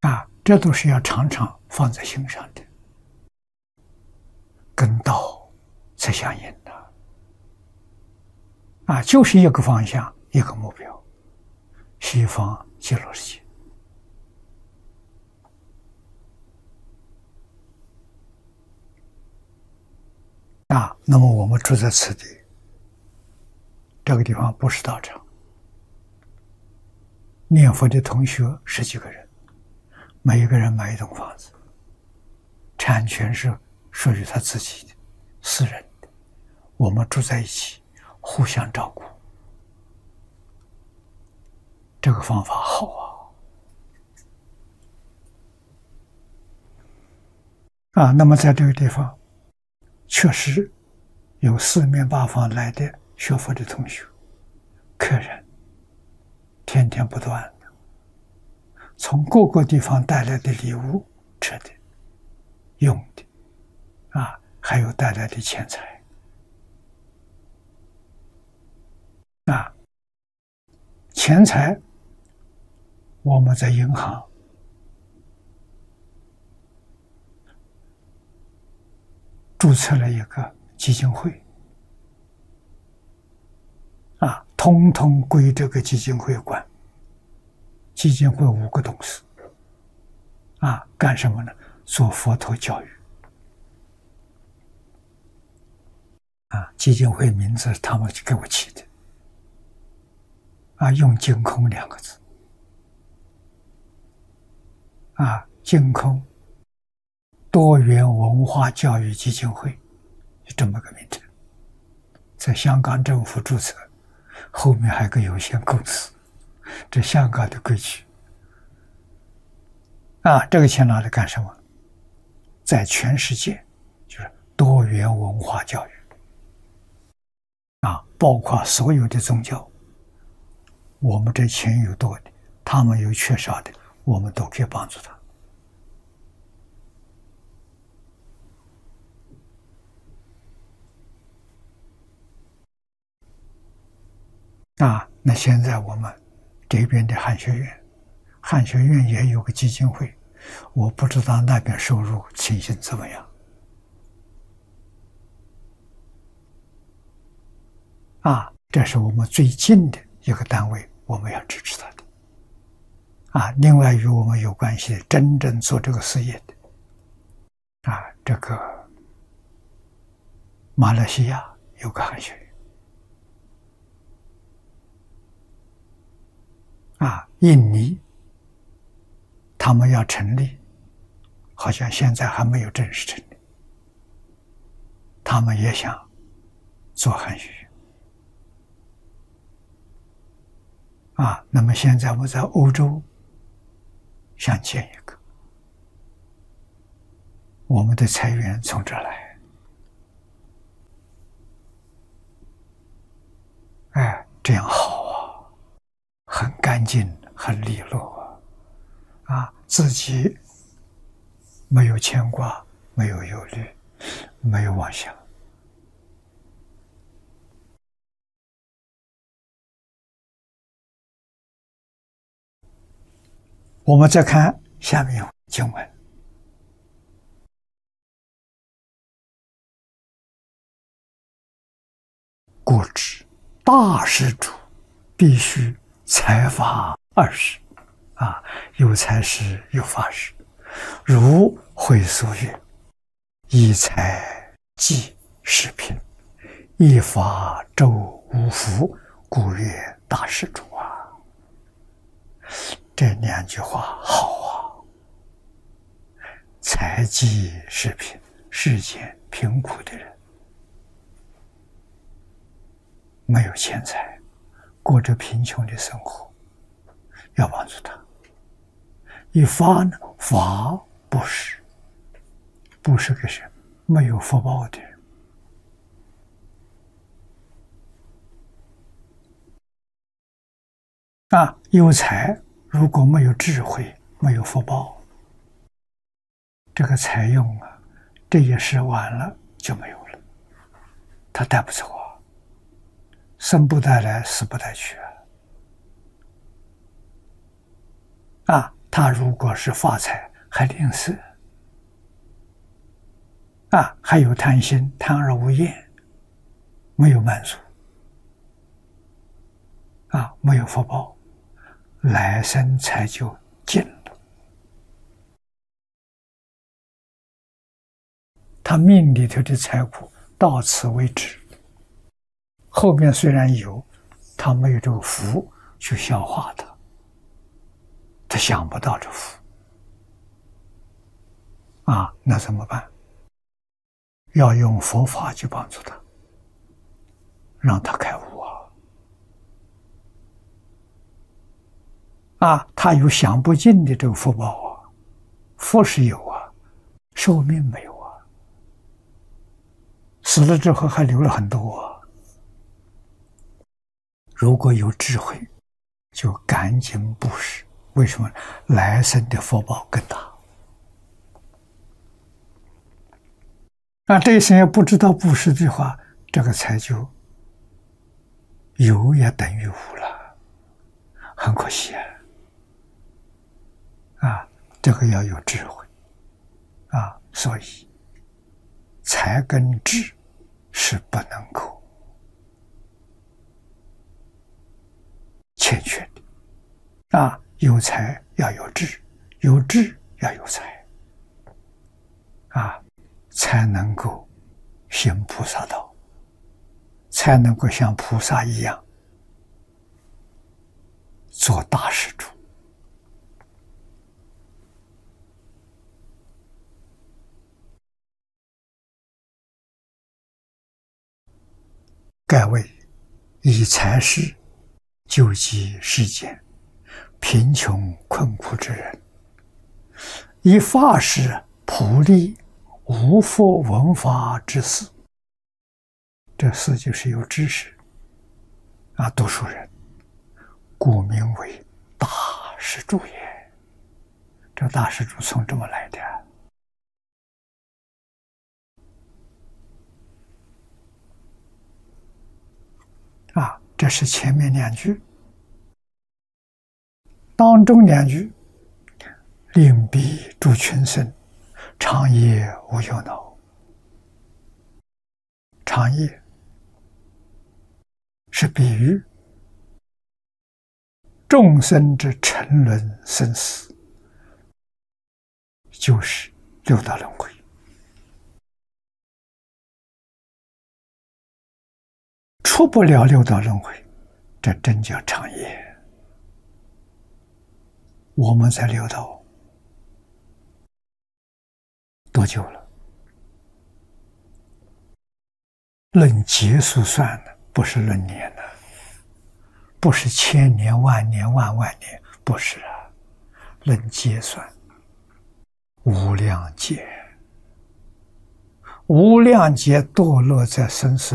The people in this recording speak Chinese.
这都是要常常放在心上的，跟道才相应的。就是一个方向，一个目标，西方极乐世界。那么我们住在此地，这个地方不是道场，念佛的同学10几个人，每一个人买一栋房子，产权是属于他自己的，私人的，我们住在一起，互相照顾，这个方法好那么在这个地方确实有四面八方来的学佛的同学客人，天天不断的从各个地方带来的礼物，吃的用的还有带来的钱财钱财我们在银行注册了一个基金会通通归这个基金会管。基金会5个董事干什么呢？做佛陀教育基金会名字他们给我起的用净空2个字净空多元文化教育基金会，就这么个名称，在香港政府注册，后面还有个有限公司，这香港的规矩这个钱拿来干什么？在全世界就是多元文化教育包括所有的宗教，我们这钱有多的，他们有缺少的，我们都可以帮助他那现在我们这边的汉学院也有个基金会，我不知道那边收入情形怎么样这是我们最近的一个单位，我们要支持他的另外与我们有关系的，真正做这个事业的这个马来西亚有个汉学院印尼他们要成立，好像现在还没有正式成立，他们也想做汉学院那么现在我在欧洲想建一个，我们的财源从这来这样好很干净，很利落自己没有牵挂，没有忧虑，没有妄想我们再看下面经文故知大施主必须财法20有财施有法施，如会所曰：以财济世贫，以法周五福，故曰大施主这2句话好财济世贫，世间贫苦的人没有钱财，过着贫穷的生活，要帮助他。以法呢？法布施，布施给谁？没有福报的人有财如果没有智慧，没有福报，这个财用这一世完了就没有了，他带不走生不带来，死不带去他如果是发财还吝啬还有贪心，贪而无厌，没有满足没有福报，来生才就尽了。他命里头的财苦到此为止，后面虽然有，他没有这个福去消化它，他想不到这福那怎么办？要用佛法去帮助他，让他开悟他有享不尽的这个福报福是有寿命没有死了之后还留了很多如果有智慧，就赶紧布施。为什么？来生的福报更大。这一生也不知道布施的话，这个财就有也等于无了，很可惜这个要有智慧所以财跟智是不能够欠缺的有财要有智，有智要有财才能够行菩萨道，才能够像菩萨一样做大施主。盖为以财施救济世间贫穷困苦之人，以法施普利无佛闻法之士。这士就是有知识读书人，故名为大施主也。这大施主从这么来的这是前面两句。当中两句，令彼诸群生长夜无忧恼。长夜是比喻众生之沉沦生死，就是六道轮回。出不了六道轮回，这真叫长夜。我们在六道多久了？论劫数算的，不是论年的，不是千年万年万万年，不是论劫算，无量劫，无量劫堕落在生死